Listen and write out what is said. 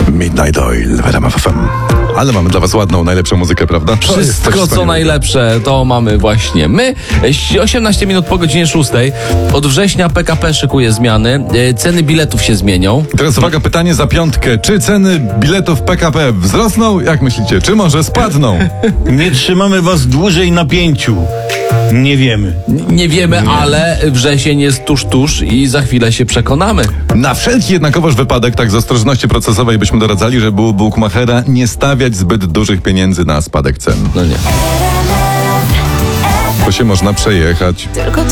Midnight Oil w RMF FM. Ale mamy dla was ładną, najlepszą muzykę, prawda? To jest coś Wszystko, co wspaniałego. najlepsze, to mamy właśnie my. 18 minut po godzinie 6. Od września PKP szykuje zmiany. Ceny biletów się zmienią. Teraz uwaga, pytanie za piątkę. Czy ceny biletów PKP wzrosną? Jak myślicie? Czy może spadną? Nie trzymamy was dłużej na pięciu. Nie wiemy. Nie wiemy, ale wrzesień jest tuż i za chwilę się przekonamy. Na wszelki jednakowoż wypadek, tak z ostrożności procesowej byśmy doradzali, żeby u bukmachera nie stawiać zbyt dużych pieniędzy na spadek cen. No nie. Bo się można przejechać. Tylko